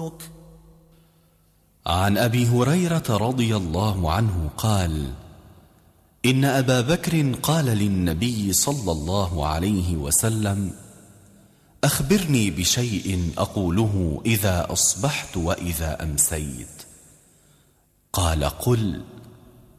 ربك؟ عن أبي هريرة رضي الله عنه قال: إن أبا بكر قال للنبي صلى الله عليه وسلم: أخبرني بشيء أقوله إذا أصبحت وإذا أمسيت. قال: قل: